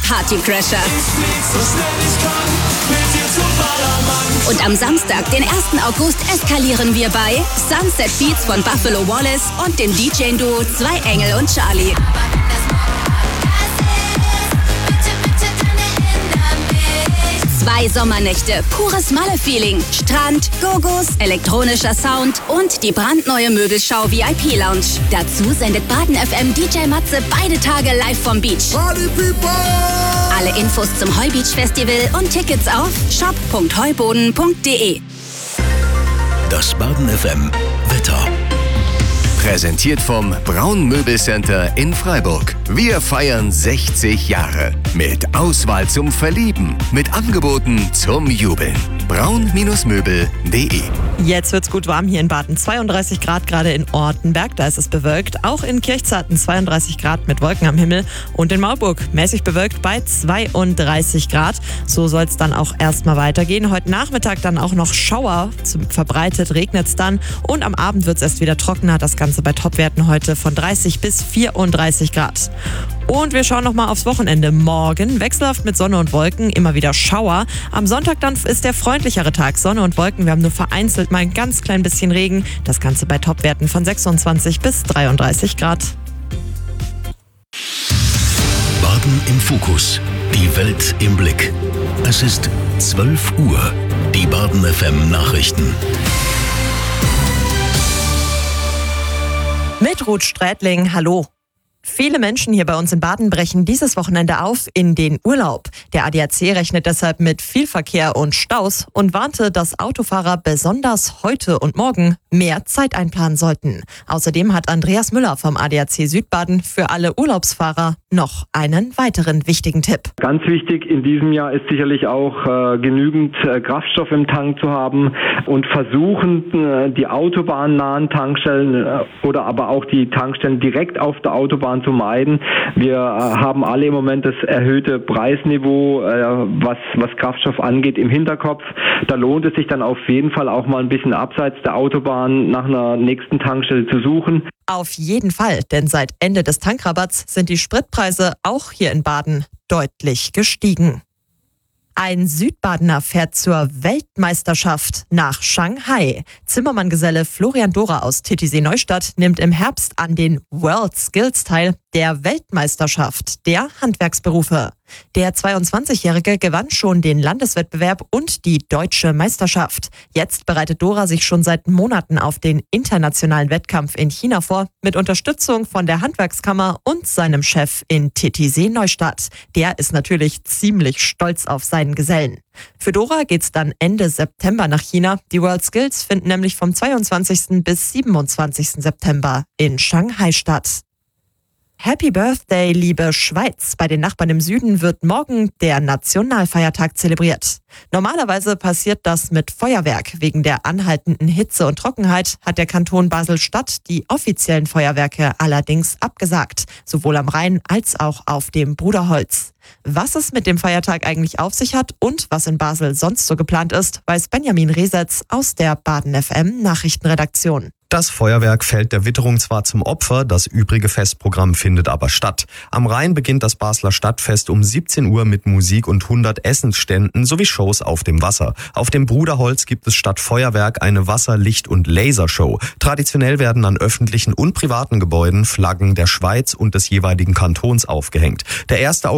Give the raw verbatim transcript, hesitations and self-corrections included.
Partycrasher. Und am Samstag, den ersten August, eskalieren wir bei Sunset Beats von Buffalo Wallace und dem D J-Duo Zwei Engel und Charlie. Zwei Sommernächte, pures Malle-Feeling, Strand, Gogos, elektronischer Sound und die brandneue Möbelschau V I P-Lounge. Dazu sendet Baden F M D J Matze beide Tage live vom Beach. Party People! Alle Infos zum Heubeach Festival und Tickets auf shop punkt heuboden punkt de. Das Baden F M Wetter. Präsentiert vom Braun Möbelcenter in Freiburg. Wir feiern sechzig Jahre. Mit Auswahl zum Verlieben. Mit Angeboten zum Jubeln. braun Möbel punkt de. Jetzt wird's gut warm hier in Baden. zweiunddreißig Grad gerade in Ortenberg, da ist es bewölkt. Auch in Kirchzarten zweiunddreißig Grad mit Wolken am Himmel. Und in Marburg mäßig bewölkt bei zweiunddreißig Grad. So soll es dann auch erstmal weitergehen. Heute Nachmittag dann auch noch Schauer. Verbreitet regnet's dann. Und am Abend wird's erst wieder trockener. Das Ganze bei Topwerten heute von dreißig bis vierunddreißig Grad. Und wir schauen nochmal aufs Wochenende. Morgen wechselhaft mit Sonne und Wolken, immer wieder Schauer. Am Sonntag dann ist der freundlichere Tag. Sonne und Wolken, wir haben nur vereinzelt mal ein ganz klein bisschen Regen. Das Ganze bei Topwerten von sechsundzwanzig bis dreiunddreißig Grad. Baden im Fokus. Die Welt im Blick. Es ist zwölf Uhr. Die Baden F M Nachrichten. Mit Ruth Strätling, hallo. Viele Menschen hier bei uns in Baden brechen dieses Wochenende auf in den Urlaub. Der A D A C rechnet deshalb mit viel Verkehr und Staus und warnte, dass Autofahrer besonders heute und morgen mehr Zeit einplanen sollten. Außerdem hat Andreas Müller vom A D A C Südbaden für alle Urlaubsfahrer noch einen weiteren wichtigen Tipp. Ganz wichtig in diesem Jahr ist sicherlich auch äh, genügend äh, Kraftstoff im Tank zu haben und versuchen, äh, die autobahnnahen Tankstellen äh, oder aber auch die Tankstellen direkt auf der Autobahn zu meiden. Wir äh, haben alle im Moment das erhöhte Preisniveau, äh, was, was Kraftstoff angeht, im Hinterkopf. Da lohnt es sich dann auf jeden Fall auch mal ein bisschen abseits der Autobahn nach einer nächsten Tankstelle zu suchen. Auf jeden Fall, denn seit Ende des Tankrabatts sind die Spritpreise auch hier in Baden deutlich gestiegen. Ein Südbadener fährt zur Weltmeisterschaft nach Shanghai. Zimmermann-Geselle Florian Dora aus Titisee-Neustadt nimmt im Herbst an den World Skills teil, der Weltmeisterschaft der Handwerksberufe. Der zweiundzwanzigjährige gewann schon den Landeswettbewerb und die deutsche Meisterschaft. Jetzt bereitet Dora sich schon seit Monaten auf den internationalen Wettkampf in China vor, mit Unterstützung von der Handwerkskammer und seinem Chef in Titisee-Neustadt. Der ist natürlich ziemlich stolz auf seinen Gesellen. Für Dora geht's dann Ende September nach China. Die World Skills finden nämlich vom zweiundzwanzigsten bis siebenundzwanzigsten September in Shanghai statt. Happy Birthday, liebe Schweiz! Bei den Nachbarn im Süden wird morgen der Nationalfeiertag zelebriert. Normalerweise passiert das mit Feuerwerk. Wegen der anhaltenden Hitze und Trockenheit hat der Kanton Basel-Stadt die offiziellen Feuerwerke allerdings abgesagt. Sowohl am Rhein als auch auf dem Bruderholz. Was es mit dem Feiertag eigentlich auf sich hat und was in Basel sonst so geplant ist, weiß Benjamin Resetz aus der Baden F M Nachrichtenredaktion. Das Feuerwerk fällt der Witterung zwar zum Opfer, das übrige Festprogramm findet aber statt. Am Rhein beginnt das Basler Stadtfest um siebzehn Uhr mit Musik und hundert Essensständen sowie Shows auf dem Wasser. Auf dem Bruderholz gibt es statt Feuerwerk eine Wasser-, Licht- und Lasershow. Traditionell werden an öffentlichen und privaten Gebäuden Flaggen der Schweiz und des jeweiligen Kantons aufgehängt. Der erste